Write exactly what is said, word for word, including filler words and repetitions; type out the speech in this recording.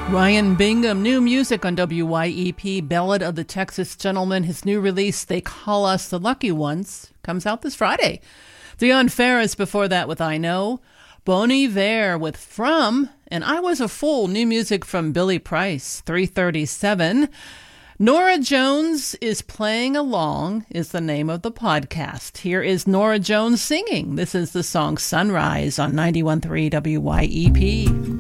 Ryan Bingham, new music on W Y E P, Ballad of the Texas Gentleman. His new release, They Call Us the Lucky Ones, comes out this Friday. Dionne Farris before that with I Know. Bon Iver with From, and I Was a Fool, new music from Billy Price, three thirty-seven. Norah Jones is Playing Along is the name of the podcast. Here is Norah Jones singing. This is the song Sunrise on ninety-one point three W Y E P.